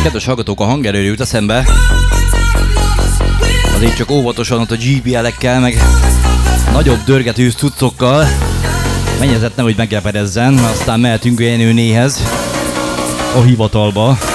Kedves hallgatók, a hangerőről jut eszembe. Azért csak óvatosan ott a GBL-ekkel, meg nagyobb dörgetős cuccokkal. Mennyezett nehogy meglepedezzen, aztán mehetünk a Jenőnéhez a hivatalba.